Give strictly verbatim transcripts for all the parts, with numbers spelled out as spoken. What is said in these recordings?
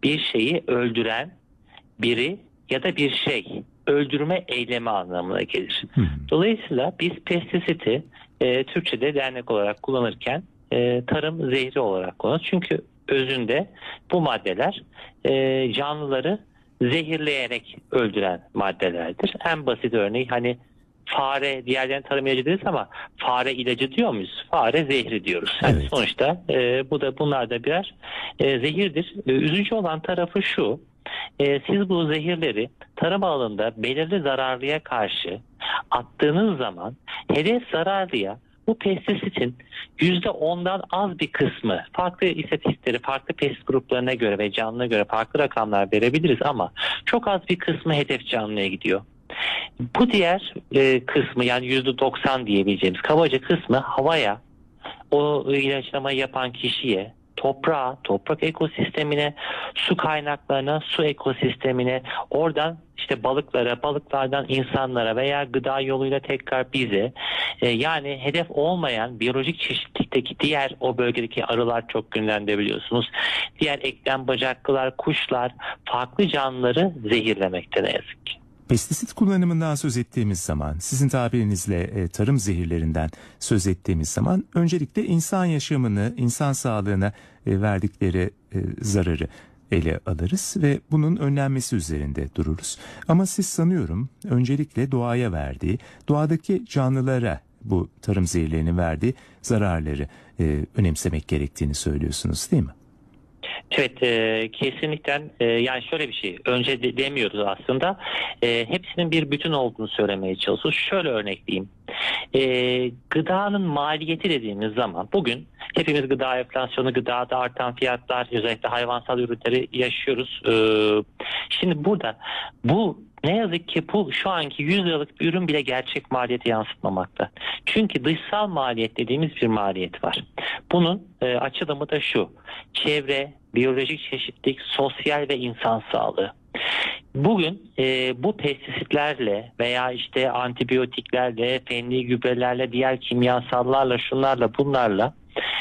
bir şeyi öldüren biri ya da bir şey, öldürme eylemi anlamına gelir. Hmm. Dolayısıyla biz pestisiti e, Türkçe'de dernek olarak kullanırken e, tarım zehri olarak kullanıyoruz. Çünkü özünde bu maddeler e, canlıları zehirleyerek öldüren maddelerdir. En basit örneği hani fare, diğerlerine tarım ilacı deriz ama fare ilacı diyor muyuz? Fare zehri diyoruz. Yani Evet. sonuçta e, bu da bunlar da birer e, zehirdir. E, üzücü olan tarafı şu. E, siz bu zehirleri tarım alanında belirli zararlıya karşı attığınız zaman hedef zararlıya bu pestisitin yüzde ondan az bir kısmı, farklı istatistikleri, farklı pestisit gruplarına göre ve canlıya göre farklı rakamlar verebiliriz ama çok az bir kısmı hedef canlıya gidiyor. Bu diğer e, kısmı, yani yüzde doksan diyebileceğimiz kabaca kısmı havaya, o ilaçlamayı yapan kişiye, toprağa, toprak ekosistemine, su kaynaklarına, su ekosistemine, oradan işte balıklara, balıklardan insanlara veya gıda yoluyla tekrar bize, e, yani hedef olmayan biyolojik çeşitlilikteki diğer o bölgedeki arılar çok gündemde biliyorsunuz. Diğer eklem bacaklılar, kuşlar, farklı canlıları zehirlemekte ne yazık ki. Pestisit kullanımından söz ettiğimiz zaman, sizin tabirinizle e, tarım zehirlerinden söz ettiğimiz zaman öncelikle insan yaşamını, insan sağlığına e, verdikleri e, zararı ele alırız ve bunun önlenmesi üzerinde dururuz. Ama siz sanıyorum öncelikle doğaya verdiği, doğadaki canlılara bu tarım zehirlerinin verdiği zararları e, önemsemek gerektiğini söylüyorsunuz, değil mi? Evet, e, kesinlikle e, yani şöyle bir şey önce de, demiyoruz aslında, e, hepsinin bir bütün olduğunu söylemeye çalışıyoruz. Şöyle örnekleyeyim, e, gıdanın maliyeti dediğimiz zaman bugün hepimiz gıda enflasyonu, gıdada artan fiyatlar, özellikle hayvansal ürünleri yaşıyoruz. E, şimdi burada bu ne yazık ki bu şu anki yüz liralık bir ürün bile gerçek maliyeti yansıtmamakta. Çünkü dışsal maliyet dediğimiz bir maliyet var. Bunun e, açılımı da şu: çevre, biyolojik çeşitlilik, sosyal ve insan sağlığı. Bugün e, bu pestisitlerle veya işte antibiyotiklerle, fenli gübrelerle, diğer kimyasallarla, şunlarla bunlarla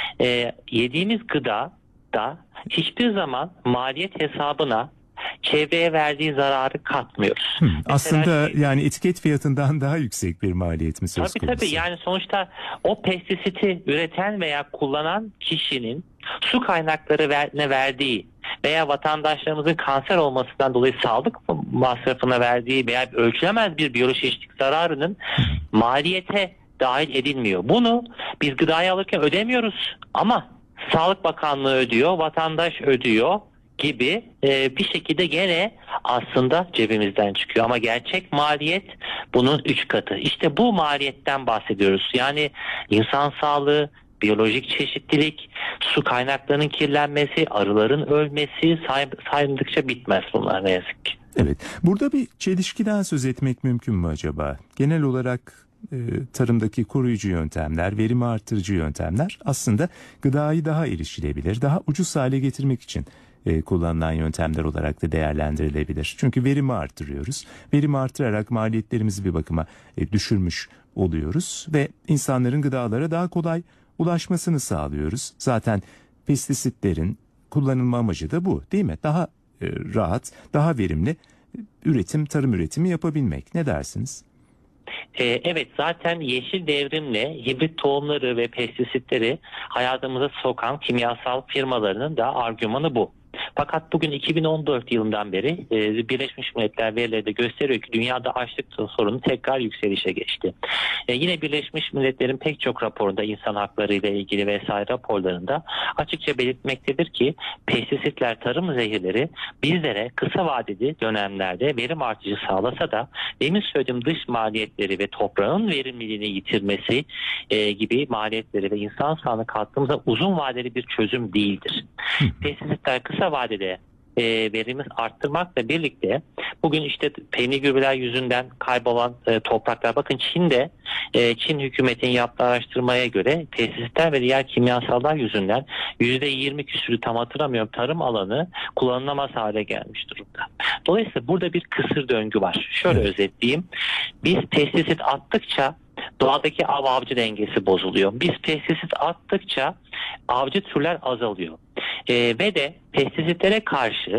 e, yediğimiz gıda da hiçbir zaman maliyet hesabına çevreye verdiği zararı katmıyoruz. Hmm, aslında Mesela, yani etiket fiyatından daha yüksek bir maliyet mi söz tabii konusu? tabii, yani sonuçta o pestisiti üreten veya kullanan kişinin su kaynakları ver, verdiği veya vatandaşlarımızın kanser olmasından dolayı sağlık masrafına verdiği veya ölçülemez bir biyolojik zararının maliyete dahil edilmiyor. Bunu biz gıdayı alırken ödemiyoruz ama Sağlık Bakanlığı ödüyor, vatandaş ödüyor gibi e, bir şekilde gene aslında cebimizden çıkıyor. Ama gerçek maliyet bunun üç katı. İşte bu maliyetten bahsediyoruz. Yani insan sağlığı, biyolojik çeşitlilik, su kaynaklarının kirlenmesi, arıların ölmesi, say- saydıkça bitmez bunlar ne yazık ki. Evet. Burada bir çelişkiden söz etmek mümkün mü acaba? Genel olarak e, tarımdaki koruyucu yöntemler, verimi artırıcı yöntemler aslında gıdayı daha erişilebilir, daha ucuz hale getirmek için e, kullanılan yöntemler olarak da değerlendirilebilir. Çünkü verimi artırıyoruz. Verimi artırarak maliyetlerimizi bir bakıma e, düşürmüş oluyoruz ve insanların gıdalara daha kolay ulaşmasını sağlıyoruz. Zaten pestisitlerin kullanılma amacı da bu, değil mi? Daha e, rahat, daha verimli üretim, tarım üretimi yapabilmek. Ne dersiniz? Ee, evet, zaten yeşil devrimle hibrit tohumları ve pestisitleri hayatımıza sokan kimyasal firmalarının da argümanı bu. Fakat bugün iki bin on dört yılından beri e, Birleşmiş Milletler verileri de gösteriyor ki dünyada açlık sorunu tekrar yükselişe geçti. E, yine Birleşmiş Milletler'in pek çok raporunda, insan hakları ile ilgili vesaire raporlarında açıkça belirtmektedir ki pestisitler, tarım zehirleri bizlere kısa vadeli dönemlerde verim artışı sağlasa da demin söylediğim dış maliyetleri ve toprağın verimliliğini yitirmesi e, gibi maliyetleri ve insan sağlığına kattığımızda uzun vadeli bir çözüm değildir. Pestisitler kısa vadede e, verimi arttırmakla birlikte bugün işte fenli gübreler yüzünden kaybolan e, topraklar, bakın Çin'de e, Çin hükümetinin yaptığı araştırmaya göre pestisitler ve diğer kimyasallar yüzünden yüzde yirmi küsürü, tam hatırlamıyorum, tarım alanı kullanılamaz hale gelmiş durumda. Dolayısıyla burada bir kısır döngü var. Şöyle özetleyeyim. Biz pestisit attıkça doğadaki av avcı dengesi bozuluyor. Biz pestisit attıkça avcı türler azalıyor. E, ve de pestisitlere karşı